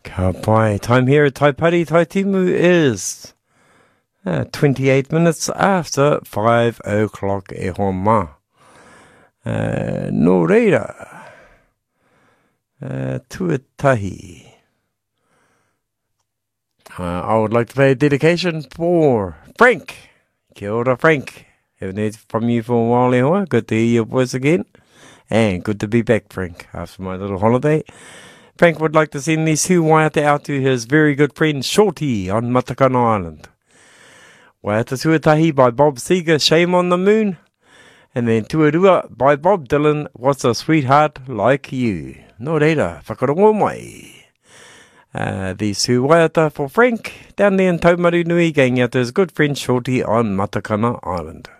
Ka pai. Time here at Taipari Taitimu is 28 minutes after 5 o'clock e homa. No reira. Tuatahi. I would like to play a dedication for Frank. Kia ora, Frank. Haven't heard from you for a while now. Good to hear your voice again. And good to be back, Frank, after my little holiday. Frank would like to send these two waiata out to his very good friend Shorty on Matakana Island. Waiata Tuatahi by Bob Seger, Shame on the Moon. And then Tuarua by Bob Dylan, What's a Sweetheart Like You. No reira, whakarongo mai. These two waiata for Frank down there in Taumarunui, going out to his good friend Shorty on Matakana Island.